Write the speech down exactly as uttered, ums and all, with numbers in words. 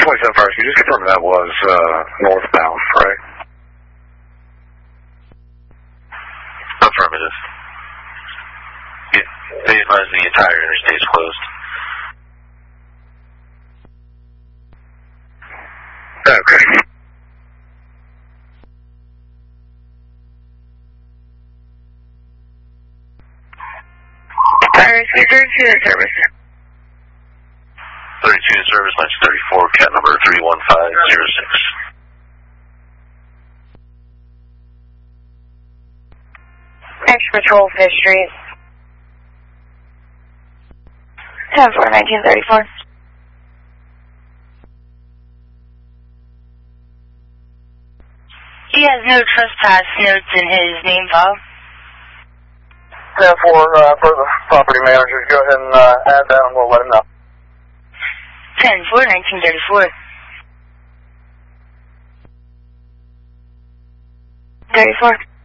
twenty-seven Fires, can you just confirm that was uh, northbound, right? Affirmative. Yeah, they advise the entire interstate is closed. Okay. Fires, we thirty-two in service. thirty-two in service, nineteen thirty-four, cat number three one five zero six. Extra patrol, Fifth Street. ten four, nineteen thirty-four. He has no trespass notes in his name file. ten four, uh, for the property manager, go ahead and uh, add that and we'll let him know. ten four, nineteen thirty-four. thirty-four.